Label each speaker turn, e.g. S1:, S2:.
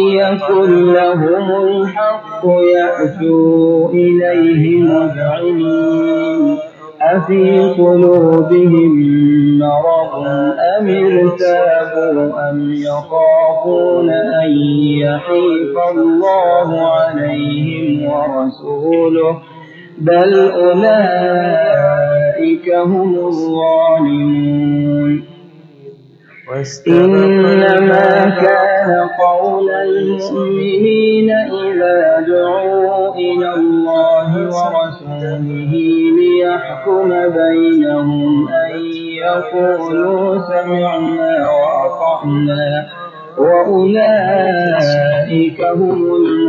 S1: يكن لهم الحق يأتوا إليه مذعنين أفي قلوبهم مرض أم ارتابوا أم يخافون أن يحيف الله عليهم ورسوله بل أولئك هم الظالمون. إنما كان قول المؤمنين إذا دعوا إلى الله ورسوله ليحكم بينهم أن يقولوا سمعنا وأطعنا وأولئك هم